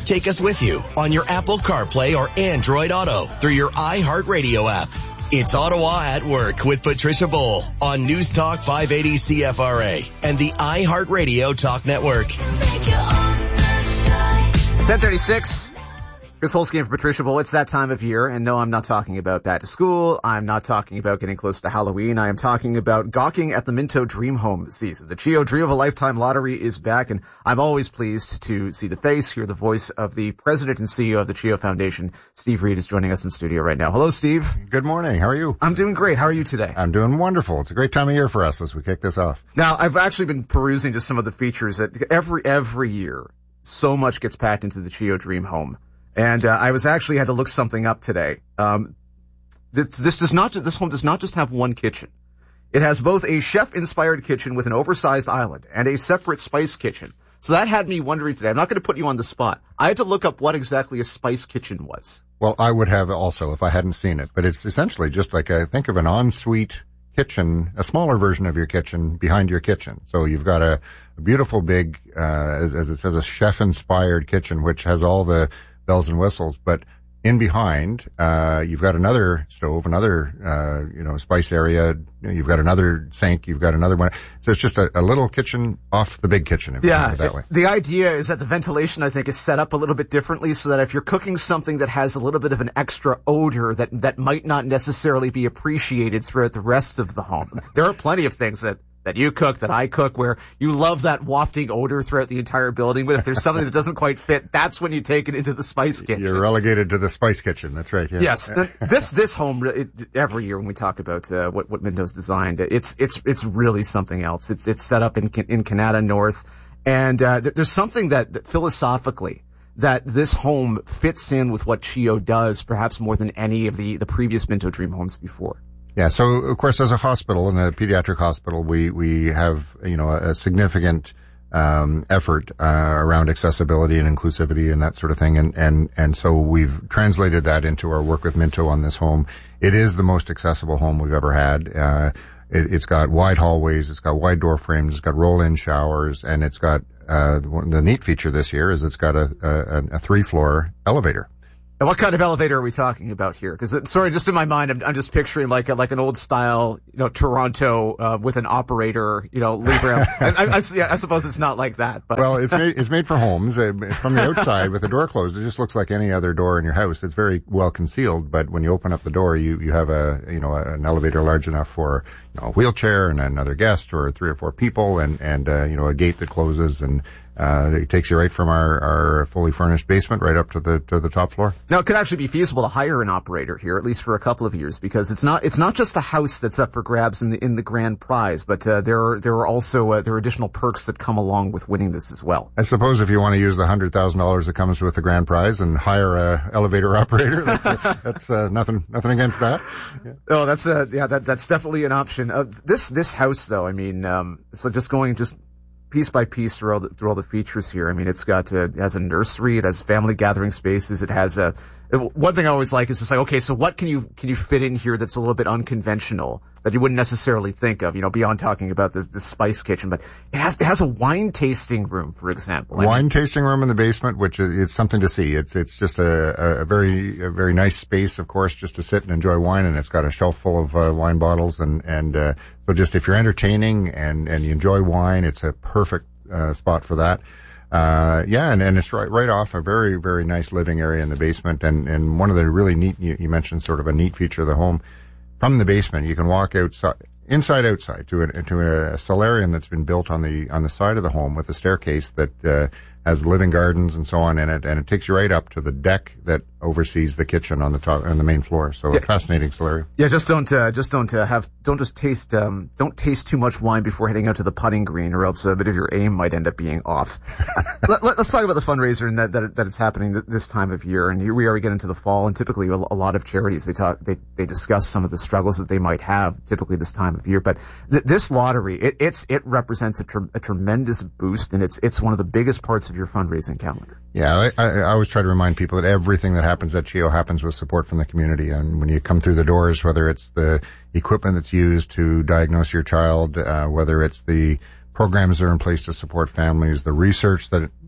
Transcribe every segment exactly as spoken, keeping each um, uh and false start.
Take us with you on your Apple CarPlay or Android Auto through your iHeartRadio app. It's Ottawa at Work with Patricia Bowl on News Talk five eighty C F R A and the iHeartRadio Talk Network. ten thirty-six. Chris Holsky and for Patricia Bowl. It's that time of year, and no, I'm not talking about back to school. I'm not talking about getting close to Halloween. I am talking about gawking at the Minto Dream Home season. The Chio Dream of a Lifetime Lottery is back, and I'm always pleased to see the face, hear the voice of the president and C E O of the Chio Foundation. Steve Reed is joining us in studio right now. Hello, Steve. Good morning. How are you? I'm doing great. How are you today? I'm doing wonderful. It's a great time of year for us as we kick this off. Now, I've actually been perusing just some of the features that every every year, so much gets packed into the Chio Dream Home. And uh, I was actually had to look something up today. Um, this, this does not this home does not just have one kitchen. It has both a chef-inspired kitchen with an oversized island and a separate spice kitchen. So that had me wondering today. I'm not going to put you on the spot. I had to look up what exactly a spice kitchen was. Well, I would have also if I hadn't seen it. But it's essentially just like a, think of an ensuite kitchen, a smaller version of your kitchen behind your kitchen. So you've got a, a beautiful big, uh, as, as it says, a chef-inspired kitchen, which has all the bells and whistles, but in behind, uh, you've got another stove, another, uh, you know, spice area. You've got another sink. You've got another one. So it's just a, a little kitchen off the big kitchen. If yeah. You that way. The idea is that the ventilation, I think, is set up a little bit differently so that if you're cooking something that has a little bit of an extra odor that, that might not necessarily be appreciated throughout the rest of the home. There are plenty of things that that you cook, that I cook, where you love that wafting odor throughout the entire building. But if there's something that doesn't quite fit, that's when you take it into the spice kitchen. You're relegated to the spice kitchen. That's right. Yeah. Yes. this, this home, it, every year when we talk about, uh, what, what Minto's designed, it's, it's, it's really something else. It's, it's set up in, in Canada North. And, uh, there's something that, that philosophically, that this home fits in with what Chio does, perhaps more than any of the, the previous Minto Dream homes before. Yeah, so of course as a hospital, in a pediatric hospital, we, we have, you know, a significant, um, effort, uh, around accessibility and inclusivity and that sort of thing. And, and, and so we've translated that into our work with Minto on this home. It is the most accessible home we've ever had. Uh, it, it's got wide hallways, it's got wide door frames, it's got roll-in showers, and it's got, uh, the neat feature this year is it's got a, a, a three-floor elevator. And what kind of elevator are we talking about here? Because, sorry, just in my mind, I'm, I'm just picturing like a, like an old style, you know, Toronto uh, with an operator, you know, lever. and I, I, yeah, I suppose it's not like that. But well, it's made it's made for homes. Uh, from the outside, with the door closed, it just looks like any other door in your house. It's very well concealed, but when you open up the door, you you have a you know an elevator large enough for you know a wheelchair and another guest or three or four people, and and uh, you know a gate that closes and. Uh, it takes you right from our, our fully furnished basement right up to the, to the top floor. Now, it could actually be feasible to hire an operator here, at least for a couple of years, because it's not, it's not just the house that's up for grabs in the, in the grand prize, but, uh, there are, there are also, uh, there are additional perks that come along with winning this as well. I suppose if you want to use the hundred thousand dollars that comes with the grand prize and hire a elevator operator, that's, uh, that's, uh, nothing, nothing against that. Yeah. Oh, that's, uh, yeah, that, that's definitely an option. Uh, this, this house though, I mean, um, so just going, just, piece by piece through all the, through all the features here. I mean, it's got, uh, it has a nursery, it has family gathering spaces, it has a, one thing I always like is just like, okay, so what can you, can you fit in here that's a little bit unconventional that you wouldn't necessarily think of, you know, beyond talking about this, this spice kitchen, but it has, it has a wine tasting room, for example. Wine I mean, tasting room in the basement, which is, it's something to see. It's, it's just a, a very, a very nice space, of course, just to sit and enjoy wine, and it's got a shelf full of, uh, wine bottles, and, and, uh, so just if you're entertaining and, and you enjoy wine, it's a perfect, uh, spot for that. Uh, yeah, and, and it's right, right off a very, very nice living area in the basement. And, and one of the really neat, you, you mentioned sort of a neat feature of the home. From the basement, you can walk outside, inside, outside to a, to a solarium that's been built on the, on the side of the home with a staircase that, uh, has living gardens and so on in it, and it takes you right up to the deck that oversees the kitchen on the top, on the main floor. So yeah. A fascinating solarium. Yeah, just don't, uh, just don't uh, have, don't just taste, um, don't taste too much wine before heading out to the putting green, or else a bit of your aim might end up being off. let, let, let's talk about the fundraiser and that, that, that it's happening th- this time of year. And here we are, we get into the fall, and typically a, a lot of charities, they talk, they, they discuss some of the struggles that they might have typically this time of year. But th- this lottery, it, it's, it represents a, tr- a tremendous boost, and it's, it's one of the biggest parts of your fundraising calendar. Yeah, I, I always try to remind people that everything that happens at Chio happens with support from the community. And when you come through the doors, whether it's the equipment that's used to diagnose your child, uh, whether it's the programs that are in place to support families, the research that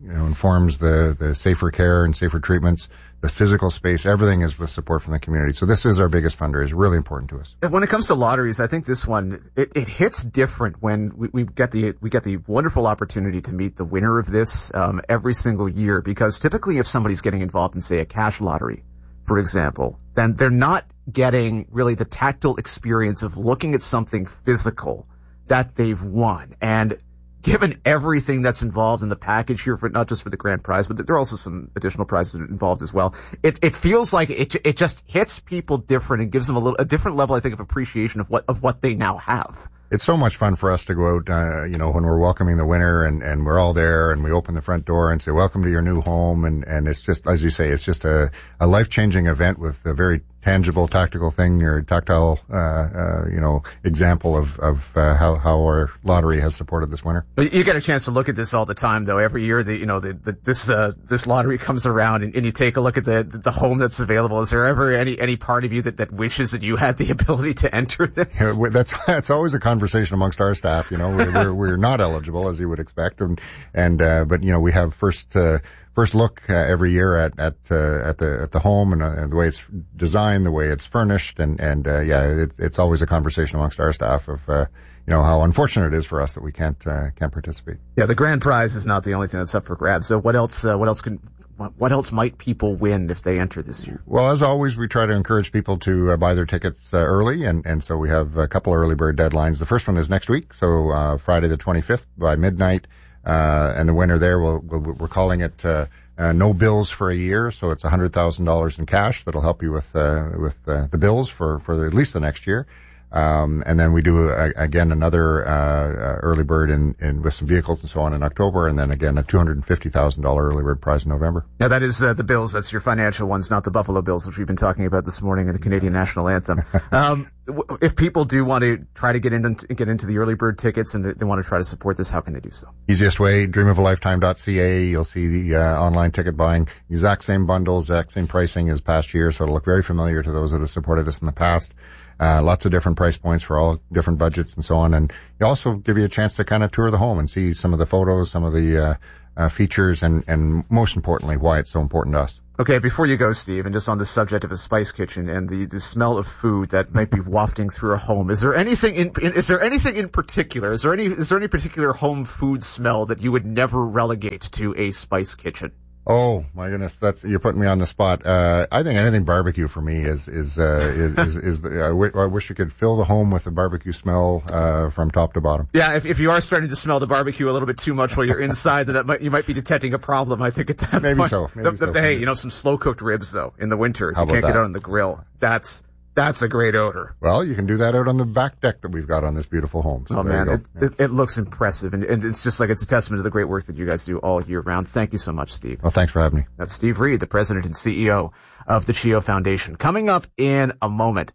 you know, informs the, the safer care and safer treatments, the physical space, everything is with support from the community. So this is our biggest fundraiser, really important to us. When it comes to lotteries, I think this one, it, it hits different when we, we get the, we get the wonderful opportunity to meet the winner of this, um, every single year, because typically if somebody's getting involved in, say, a cash lottery, for example, then they're not getting really the tactile experience of looking at something physical that they've won. And given everything that's involved in the package here, for not just for the grand prize, but there are also some additional prizes involved as well, it, it feels like it, it just hits people different and gives them a little, a different level, I think, of appreciation of what, of what they now have. It's so much fun for us to go out, uh, you know, when we're welcoming the winner and, and we're all there and we open the front door and say, welcome to your new home. And, and it's just, as you say, it's just a, a life-changing event with a very tangible, tactical thing, or tactile, uh, uh, you know, example of, of, uh, how, how our lottery has supported this winner. You get a chance to look at this all the time, though. Every year, the, you know, the, the, this, uh, this lottery comes around and, and you take a look at the, the home that's available. Is there ever any, any part of you that, that wishes that you had the ability to enter this? Yeah, that's, that's always a conversation amongst our staff. You know, we're, we're, we're not eligible, as you would expect. And, and, uh, but, you know, we have first, uh, First look uh, every year at at uh, at the at the home and, uh, and the way it's designed, the way it's furnished, and and uh, yeah, it's it's always a conversation amongst our staff of uh, you know how unfortunate it is for us that we can't uh, can't participate. Yeah, the grand prize is not the only thing that's up for grabs. So what else? Uh, what else can? What else might people win if they enter this year? Well, as always, we try to encourage people to uh, buy their tickets uh, early, and and so we have a couple of early bird deadlines. The first one is next week, so uh, Friday the twenty-fifth by midnight. Uh, and the winner there, we'll, we'll, we're calling it, uh, uh, no bills for a year. So it's one hundred thousand dollars in cash that'll help you with, uh, with, uh, the bills for, for at least the next year. Um, and then we do, uh, again, another, uh, uh, early bird in, in, with some vehicles and so on in October. And then again, a two hundred fifty thousand dollars early bird prize in November. Now that is, uh, the Bills. That's your financial ones, not the Buffalo Bills, which we've been talking about this morning in the Canadian National Anthem. um, if people do want to try to get into, get into the early bird tickets and they want to try to support this, how can they do so? Easiest way, dream of a lifetime dot c a. You'll see the, uh, online ticket buying, exact same bundles, exact same pricing as past years. So it'll look very familiar to those that have supported us in the past. Uh, lots of different price points for all different budgets and so on. And you also give you a chance to kind of tour the home and see some of the photos, some of the, uh, uh, features, and, and most importantly, why it's so important to us. Okay, before you go, Steve, and just on the subject of a spice kitchen and the, the smell of food that might be wafting through a home, is there anything in, is there anything in particular, is there any, is there any particular home food smell that you would never relegate to a spice kitchen? Oh my goodness, that's, you're putting me on the spot. Uh, I think anything barbecue for me is, is, uh, is, is, is the, I, w- I wish you could fill the home with the barbecue smell, uh, from top to bottom. Yeah, if, if you are starting to smell the barbecue a little bit too much while you're inside, then that might, you might be detecting a problem, I think, at that maybe point. So, maybe the, so. The, hey, you know, some slow cooked ribs though, in the winter. How you can't about get that? out on the grill. That's, That's a great odor. Well, you can do that out on the back deck that we've got on this beautiful home. So oh man, it, yeah. it, it looks impressive, and, and it's just like it's a testament to the great work that you guys do all year round. Thank you so much, Steve. Well, thanks for having me. That's Steve Reed, the president and C E O of the CHEO Foundation. Coming up in a moment,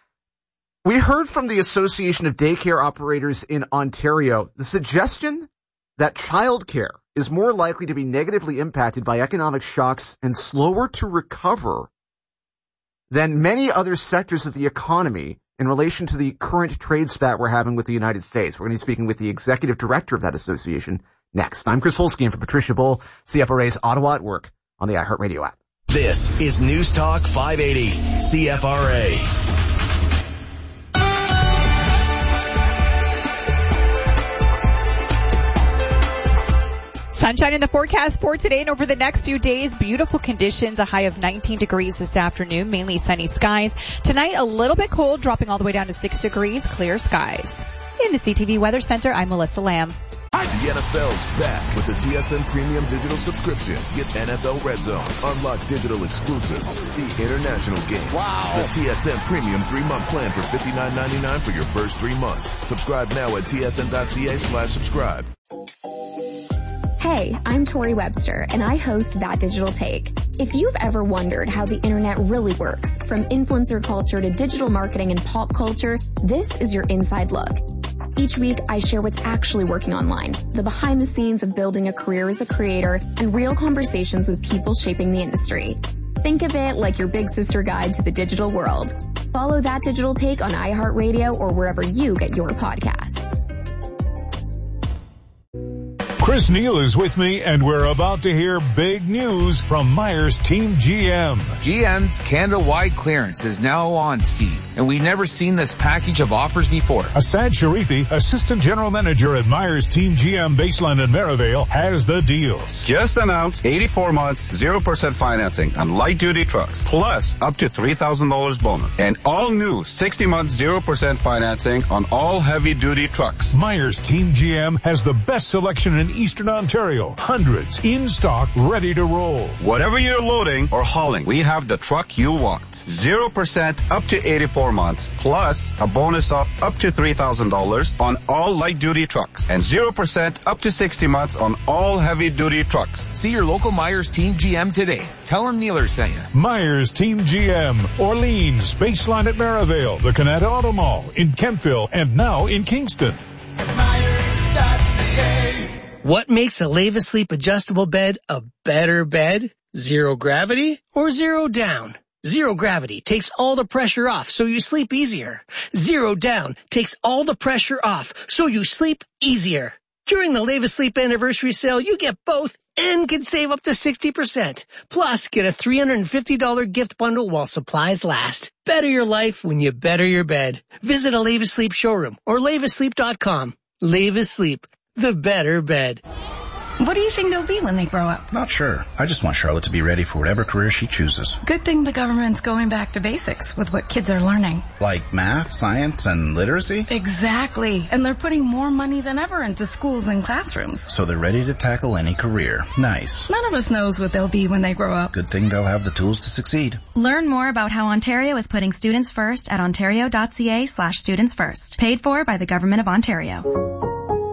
we heard from the Association of Daycare Operators in Ontario the suggestion that childcare is more likely to be negatively impacted by economic shocks and slower to recover than many other sectors of the economy in relation to the current trade spat we're having with the United States. We're going to be speaking with the executive director of that association next. I'm Chris Holsky, and for Patricia Bull, C F R A's Ottawa at Work on the iHeartRadio app. This is News Talk five eighty C F R A. Sunshine in the forecast for today and over the next few days. Beautiful conditions, a high of nineteen degrees this afternoon, mainly sunny skies. Tonight, a little bit cold, dropping all the way down to six degrees, clear skies. In the C T V Weather Center, I'm Melissa Lamb. The N F L's back with the T S N Premium Digital Subscription. Get N F L Red Zone, unlock digital exclusives, see international games. Wow. The T S N Premium three-month plan for fifty-nine ninety-nine for your first three months. Subscribe now at T S N dot C A slash subscribe. Hey, I'm Tori Webster, and I host That Digital Take. If you've ever wondered how the internet really works, from influencer culture to digital marketing and pop culture, this is your inside look. Each week, I share what's actually working online, the behind the scenes of building a career as a creator, and real conversations with people shaping the industry. Think of it like your big sister guide to the digital world. Follow That Digital Take on iHeartRadio or wherever you get your podcasts. Chris Neal is with me, and we're about to hear big news from Myers Team G M. G M's Canada-wide clearance is now on, Steve, and we've never seen this package of offers before. Asad Sharifi, Assistant General Manager at Myers Team G M Baseline and Merivale, has the deals. Just announced eighty-four months, zero percent financing on light-duty trucks, plus up to three thousand dollars bonus. And all new sixty months, zero percent financing on all heavy-duty trucks. Myers Team G M has the best selection in Eastern Ontario. Hundreds in stock, ready to roll. Whatever you're loading or hauling, we have the truck you want. zero percent up to eighty-four months, plus a bonus of up to three thousand dollars on all light-duty trucks, and zero percent up to sixty months on all heavy-duty trucks. See your local Myers Team G M today. Tell them Neeler sent you. Myers Team G M, Orleans, Baseline at Merivale, the Canada Auto Mall, in Kempville, and now in Kingston. What makes a Leva Sleep adjustable bed a better bed? Zero gravity or zero down? Zero gravity takes all the pressure off so you sleep easier. Zero down takes all the pressure off so you sleep easier. During the Leva Sleep anniversary sale, you get both and can save up to sixty percent. Plus, get a three hundred fifty dollars gift bundle while supplies last. Better your life when you better your bed. Visit a Leva Sleep showroom or leva sleep dot com. Leva Sleep, the better bed. What do you think they'll be when they grow up? Not sure. I just want Charlotte to be ready for whatever career she chooses. Good thing the government's going back to basics with what kids are learning. Like math, science, and literacy? Exactly. And they're putting more money than ever into schools and classrooms. So they're ready to tackle any career. Nice. None of us knows what they'll be when they grow up. Good thing they'll have the tools to succeed. Learn more about how Ontario is putting students first at ontario.ca slash students first. Paid for by the Government of Ontario.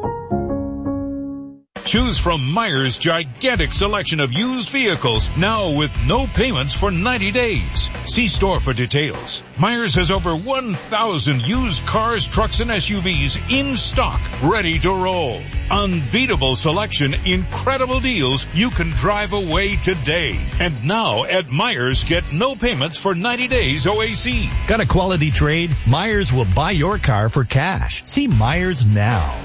Choose from Myers' gigantic selection of used vehicles, now with no payments for ninety days. See store for details. Myers has over one thousand used cars, trucks, and S U Vs in stock, ready to roll. Unbeatable selection, incredible deals. You can drive away today. And now at Myers, get no payments for ninety days O A C. Got a quality trade? Myers will buy your car for cash. See Myers now.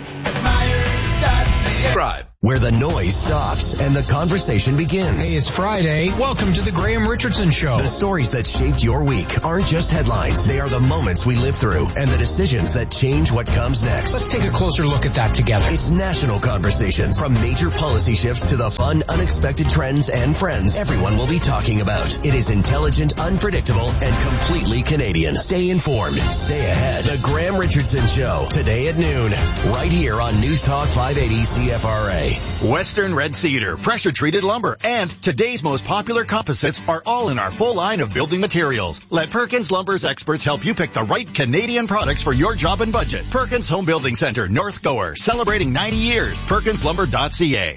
Drive. Where the noise stops and the conversation begins. Hey, it's Friday. Welcome to the Graham Richardson Show. The stories that shaped your week aren't just headlines. They are the moments we live through and the decisions that change what comes next. Let's take a closer look at that together. It's national conversations. From major policy shifts to the fun, unexpected trends and friends everyone will be talking about. It is intelligent, unpredictable, and completely Canadian. Stay informed. Stay ahead. The Graham Richardson Show, today at noon, right here on News Talk five eighty C F R A. Western Red Cedar, pressure-treated lumber, and today's most popular composites are all in our full line of building materials. Let Perkins Lumber's experts help you pick the right Canadian products for your job and budget. Perkins Home Building Center, North Gower, celebrating ninety years. perkins lumber dot c a.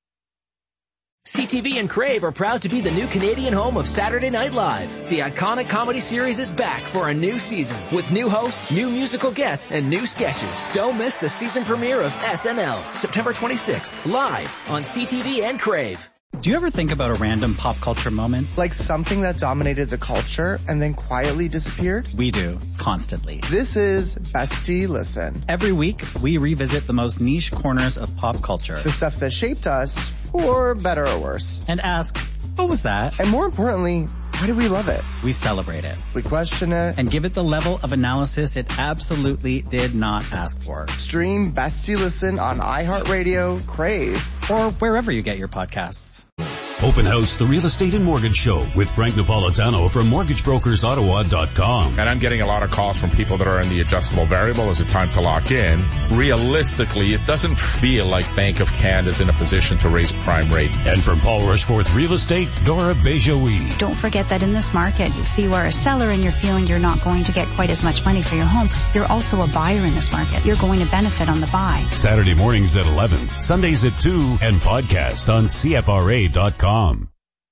C T V and Crave are proud to be the new Canadian home of Saturday Night Live. The iconic comedy series is back for a new season with new hosts, new musical guests, and new sketches. Don't miss the season premiere of S N L, September twenty-sixth, live on C T V and Crave. Do you ever think about a random pop culture moment? Like something that dominated the culture and then quietly disappeared? We do, constantly. This is Bestie Listen. Every week, we revisit the most niche corners of pop culture. The stuff that shaped us, for better or worse. And ask, what was that? And more importantly, why do we love it? We celebrate it. We question it. And give it the level of analysis it absolutely did not ask for. Stream Bestie Listen on iHeartRadio, Crave, or wherever you get your podcasts. Open House, the Real Estate and Mortgage Show with Frank Napolitano from mortgage brokers ottawa dot com. And I'm getting a lot of calls from people that are in the adjustable variable. Is it time to lock in? Realistically, it doesn't feel like Bank of Canada is in a position to raise prime rate. And from Paul Rushforth Real Estate, Dora Bejoui. Don't forget that in this market, if you are a seller and you're feeling you're not going to get quite as much money for your home, you're also a buyer in this market. You're going to benefit on the buy. Saturday mornings at eleven, Sundays at two, and podcast on C F R A dot com.